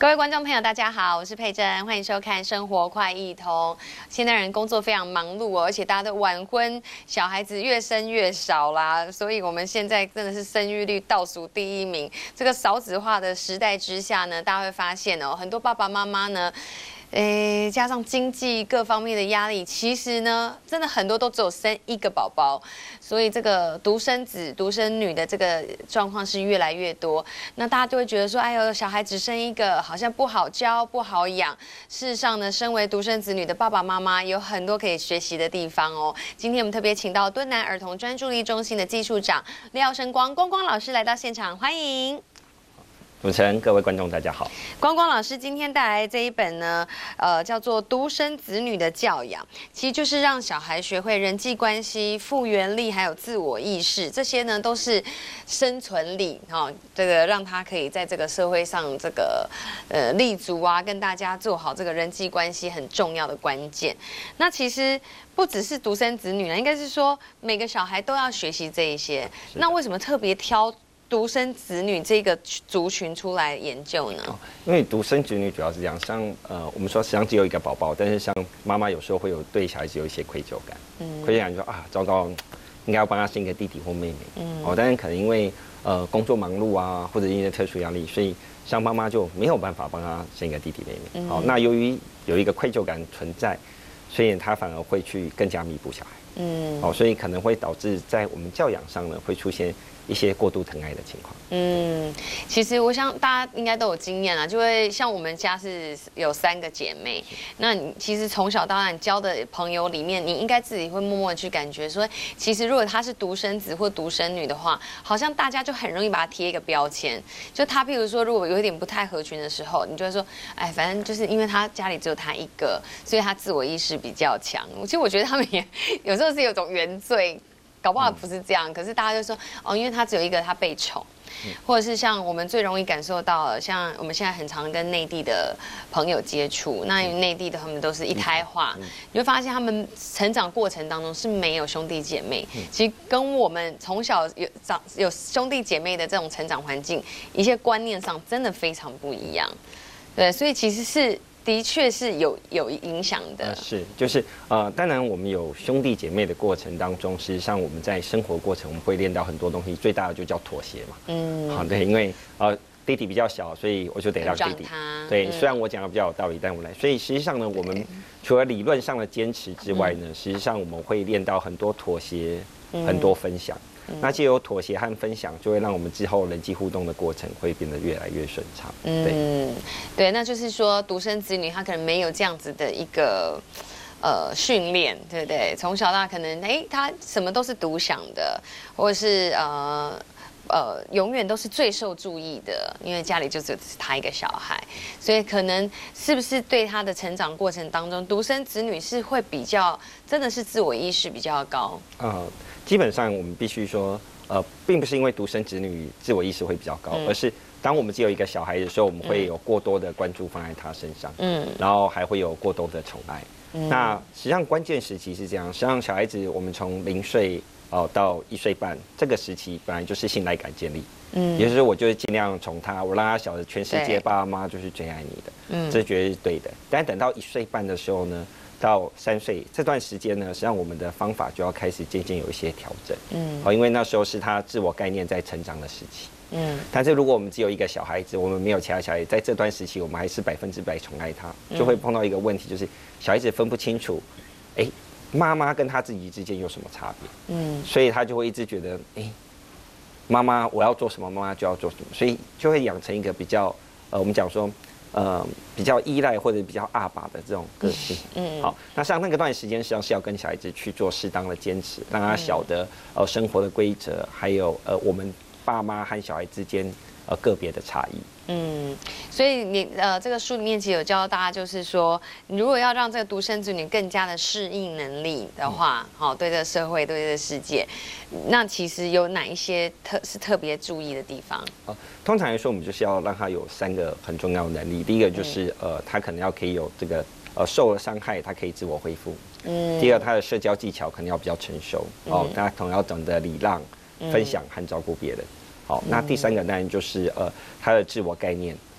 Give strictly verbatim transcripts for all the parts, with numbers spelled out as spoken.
各位观众朋友，大家好，我是佩珍，欢迎收看《生活快易通》。现代人工作非常忙碌哦，而且大家都晚婚，小孩子越生越少啦，所以我们现在真的是生育率倒数第一名。这个少子化的时代之下呢，大家会发现哦，很多爸爸妈妈呢。诶，加上经济各方面的压力，其实呢，真的很多都只有生一个宝宝，所以这个独生子、独生女的这个状况是越来越多。那大家就会觉得说，哎呦，小孩只生一个，好像不好教、不好养。事实上呢，身为独生子女的爸爸妈妈，有很多可以学习的地方哦。今天我们特别请到敦南儿童专注力中心的技术长廖生光光光老师来到现场，欢迎。 主持人，各位观众，大家好。 光光老师今天带来这一本呢，呃，叫做《独生子女的教养》，其实就是让小孩学会人际关系、复原力，还有自我意识，这些呢都是生存力哈、哦。这个让他可以在这个社会上这个呃立足啊，跟大家做好这个人际关系很重要的关键。那其实不只是独生子女了，应该是说每个小孩都要学习这一些。那为什么特别挑独生子女这个族群出来研究呢？ 哦、因为独生子女主要是这样，像呃，我们说实际上只有一个宝宝，但是像妈妈有时候会有对小孩子有一些愧疚感，嗯，愧疚感就说啊，糟糕，应该要帮他生一个弟弟或妹妹，嗯，哦，但是可能因为呃工作忙碌啊，或者因为特殊压力，所以像妈妈就没有办法帮他生一个弟弟妹妹，嗯、好，那由于有一个愧疚感存在，所以他反而会去更加弥补小孩，嗯，哦，所以可能会导致在我们教养上呢会出现一些过度疼爱的情况。 嗯，其实我想大家应该都有经验啦，就会像我们家是有三个姐妹，那你其实从小到大你交的朋友里面，你应该自己会默默的去感觉说，其实如果她是独生子或独生女的话，好像大家就很容易把她贴一个标签，就她譬如说如果有一点不太合群的时候，你就会说，哎，反正就是因为她家里只有她一个，所以她自我意识比较强。其实我觉得他们也有时候是有种原罪。搞不好不是这样，可是大家就说哦，因为他只有一个，他被宠，或者是像我们最容易感受到的，像我们现在很常跟内地的朋友接触，那内地的他们都是一胎化，你会发现他们成长过程当中是没有兄弟姐妹，其实跟我们从小有长有兄弟姐妹的这种成长环境，一些观念上真的非常不一样，对，所以其实是。的确是有有影响的， 呃、是就是呃，当然我们有兄弟姐妹的过程当中，实际上我们在生活过程我们会练到很多东西，最大的就叫妥协嘛。嗯，好，对，因为呃弟弟比较小，所以我就得让弟弟。对，嗯、虽然我讲的比较有道理，但我们来，所以实际上呢，我们除了理论上的坚持之外呢，实际上我们会练到很多妥协，嗯、很多分享。那藉由妥协和分享，就会让我们之后人际互动的过程会变得越来越顺畅。对， 嗯，对，那就是说独生子女他可能没有这样子的一个呃训练，对不对？从小到大可能哎他什么都是独享的，或者是呃呃永远都是最受注意的，因为家里就只有他一个小孩，所以可能是不是对他的成长过程当中，独生子女是会比较真的是自我意识比较高。呃基本上，我们必须说，呃，并不是因为独生子女自我意识会比较高，嗯、而是当我们只有一个小孩的时候，我们会有过多的关注放在他身上，嗯，然后还会有过多的宠爱。嗯、那实际上关键时期是这样，实际上小孩子我们从零岁哦、呃、到一岁半这个时期，本来就是信赖感建立，嗯，也就是说我就是尽量宠他，我让他晓得全世界爸爸妈妈就是最爱你的，嗯，这绝对是对的。但等到一岁半的时候呢？到三岁这段时间呢，实际上我们的方法就要开始渐渐有一些调整，嗯，好，因为那时候是他自我概念在成长的时期，嗯，但是如果我们只有一个小孩子，我们没有其他小孩，在这段时期我们还是百分之百宠爱他，就会碰到一个问题，就是小孩子分不清楚，哎，妈妈跟他自己之间有什么差别，嗯，所以他就会一直觉得，哎，妈妈我要做什么，妈妈就要做什么，所以就会养成一个比较，呃，我们讲说。呃，比较依赖或者比较阿爸的这种个性，嗯，好，那像那个段时间，实际上是要跟小孩子去做适当的坚持，让他晓得呃生活的规则，还有呃我们爸妈和小孩之间呃个别的差异。 嗯，所以你呃这个书里面其实有教大家，就是说，你如果要让这个独生子女更加的适应能力的话，好、嗯，对这个社会，对这个世界，那其实有哪一些特是特别注意的地方？ 呃，通常来说，我们就是要让他有三个很重要的能力。第一个就是、嗯、呃，他可能要可以有这个呃受了伤害，他可以自我恢复。嗯。第二，他的社交技巧可能要比较成熟，哦，他同样要懂得礼让、分享和照顾别人。好，那第三个当然就是呃，他的自我概念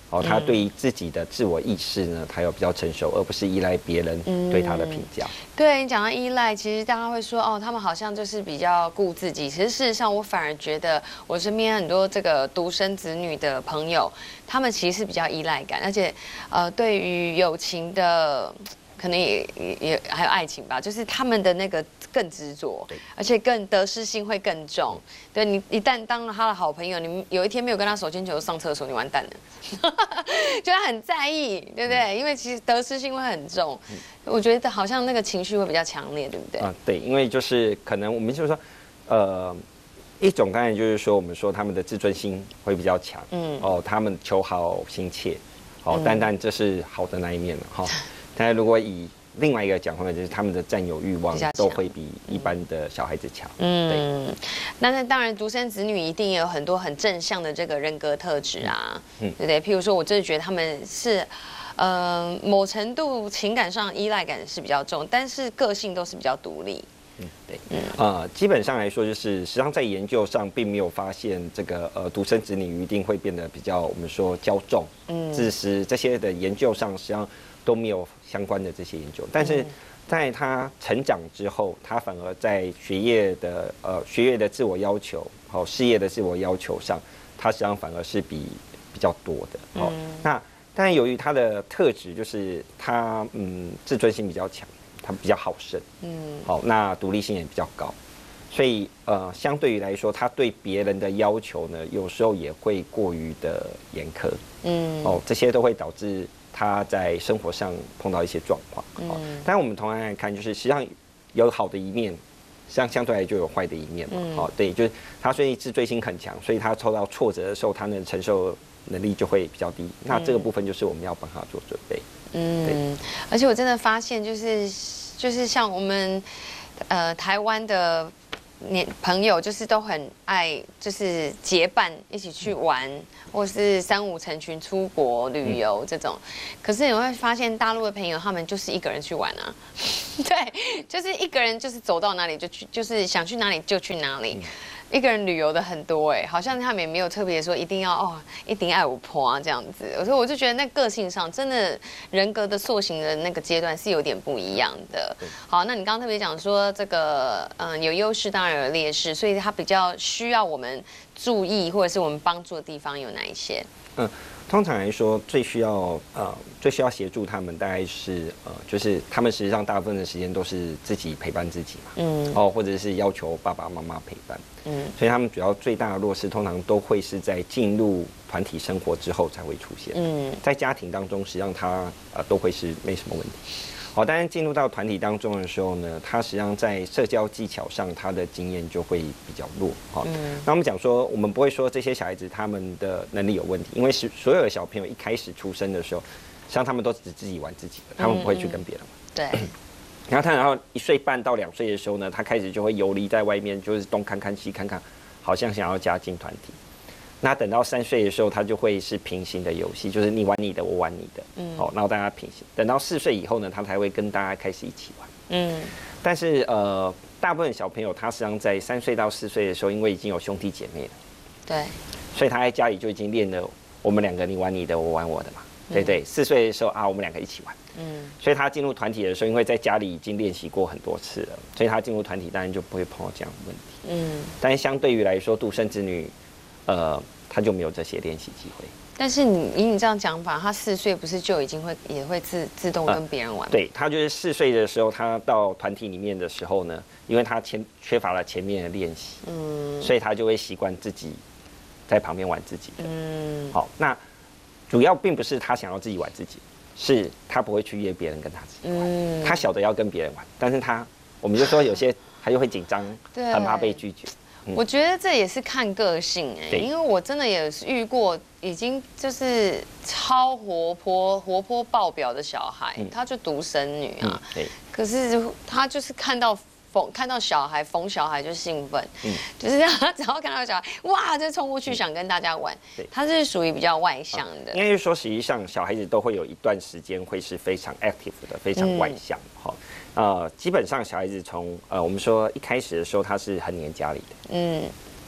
哦，他对于自己的自我意识呢，他有比较成熟，而不是依赖别人对他的评价。嗯、 对你讲到依赖，其实大家会说哦，他们好像就是比较顾自己。其实事实上，我反而觉得我身边很多这个独生子女的朋友，他们其实是比较依赖感，而且呃，对于友情的。可能也也也还有爱情吧，就是他们的那个更执着，而且更得失心会更重。对你一旦当了他的好朋友，你有一天没有跟他手牵手上厕所，你完蛋了，就他很在意，对不对？因为其实得失心会很重，我觉得好像那个情绪会比较强烈，对不对？ 啊，对，因为就是可能我们就是说，呃。一种当然就是说，我们说他们的自尊心会比较强，嗯，哦，他们求好心切，哦，但但这是好的那一面了哈。但如果以另外一个讲话，就是他们的占有欲望都会比一般的小孩子强。嗯，对。 那那当然，独生子女一定也有很多很正向的这个人格特质啊，嗯，对不对？譬如说，我真的觉得他们是，呃，某程度情感上依赖感是比较重，但是个性都是比较独立。 嗯，对，嗯，呃，基本上来说，就是实际上在研究上并没有发现这个呃独生子女一定会变得比较我们说骄纵、嗯、自私这些的研究上，实际上都没有相关的这些研究。但是在他成长之后，他反而在学业的呃学业的自我要求、好、哦、事业的自我要求上，他实际上反而是比比较多的。哦，嗯、那但由于他的特质就是他嗯自尊心比较强。他比较好胜，嗯，好，那独立性也比较高，所以呃，相对于来说，他对别人的要求呢，有时候也会过于的严苛，嗯，哦，这些都会导致他在生活上碰到一些状况，嗯，哦，但我们同样来看，就是实际上有好的一面，实际上相对来就有坏的一面嘛，好、嗯，对，就是他所以自尊心很强，所以他受到挫折的时候，他能承受能力就会比较低，那这个部分就是我们要帮他做准备。 嗯，而且我真的发现，就是就是像我们呃台湾的年朋友，就是都很爱就是结伴一起去玩，或是三五成群出国旅游这种。可是你会发现，大陆的朋友他们就是一个人去玩啊，对，就是一个人就是走到哪里就去，就是想去哪里就去哪里。一个人旅游的很多哎，好像他们也没有特别说一定要哦，一定爱我婆啊这样子。所以我就觉得那个性上真的人格的塑形的那个阶段是有点不一样的。好，那你刚刚特别讲说这个嗯、呃、有优势当然有劣势，所以他比较需要我们注意或者是我们帮助的地方有哪一些？ 嗯。通常来说，最需要呃最需要协助他们，大概是呃就是他们实际上大部分的时间都是自己陪伴自己嘛，嗯，哦，或者是要求爸爸妈妈陪伴，嗯，所以他们主要最大的弱势，通常都会是在进入团体生活之后才会出现，嗯，在家庭当中，实际上他呃都会是没什么问题。好，当然进入到团体当中的时候呢，他实际上在社交技巧上，他的经验就会比较弱。好，嗯，那我们讲说，我们不会说这些小孩子他们的能力有问题，因为是所有的小朋友一开始出生的时候，实际上他们都只自己玩自己的，他们不会去跟别人玩。对。然后他然后一岁半到两岁的时候呢，他开始就会游离在外面，就是东看看西看看，好像想要加进团体。那等到三岁的时候，他就会是平行的游戏，就是你玩你的，我玩你的，嗯，好，然后大家平行。等到四岁以后呢，他才会跟大家开始一起玩，嗯。但是呃，大部分小朋友他实际上在三岁到四岁的时候，因为已经有兄弟姐妹了， 对， 所以他在家里就已经练了我们两个你玩你的，我玩我的嘛，嗯、对对。四岁的时候啊，我们两个一起玩，嗯。所以他进入团体的时候，因为在家里已经练习过很多次了，所以他进入团体当然就不会碰到这样的问题，嗯。但是相对于来说，独生子女。呃，他就没有这些练习机会。但是你以你这样讲法，他四岁不是就已经会也会自自动跟别人玩、呃？ 对，他就是四岁的时候，他到团体里面的时候呢，因为他前缺乏了前面的练习，嗯，所以他就会习惯自己在旁边玩自己的。嗯，好，那主要并不是他想要自己玩自己，是他不会去约别人跟他自己玩。嗯，他晓得要跟别人玩，但是他我们就说有些他就会紧张，很怕被拒绝。 我觉得这也是看个性哎、欸，因为我真的也是遇过已经就是超活泼、活泼爆表的小孩，嗯、他就独生女啊，嗯、对，可是他就是看到逢看到小孩逢小孩就兴奋，嗯，就是他只要看到小孩，哇，就冲过去想跟大家玩，对，他是属于比较外向的。 应该是说，实际上小孩子都会有一段时间会是非常 active 的，非常外向，哈、嗯。呃，基本上小孩子从呃，我们说一开始的时候，他是很黏家里的，嗯，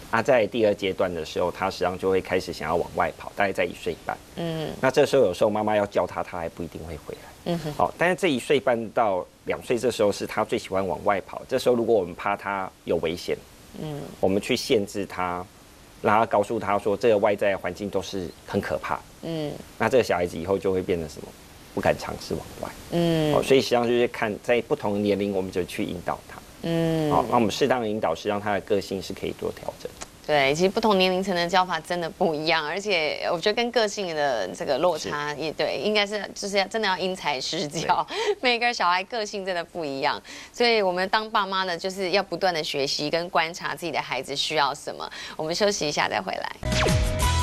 啊，在第二阶段的时候，他实际上就会开始想要往外跑，大概在一岁半。嗯，那这时候有时候妈妈要叫他，他还不一定会回来。嗯哼，好，但是这一岁半到两岁这时候是他最喜欢往外跑。这时候如果我们怕他有危险，嗯，我们去限制他，让他告诉他说这个外在环境都是很可怕。嗯，那这个小孩子以后就会变成什么？不敢尝试往外。嗯，好，所以实际上就是看在不同的年龄，我们就去引导他。嗯，好，那我们适当的引导，是让他的个性是可以做调整。 对，其实不同年龄层的教法真的不一样，而且我觉得跟个性的这个落差也对，应该是就是要真的要因材施教，每个小孩个性真的不一样，所以我们当爸妈的就是要不断的学习跟观察自己的孩子需要什么。我们休息一下再回来。